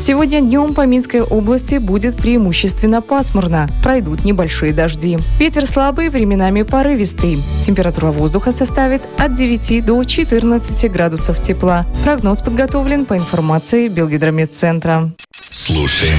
Сегодня днем по Минской области будет преимущественно пасмурно. Пройдут небольшие дожди. Ветер слабый, временами порывистый. Температура воздуха составит от 9 до 14 градусов тепла. Прогноз подготовлен по информации Белгидрометцентра. Слушаем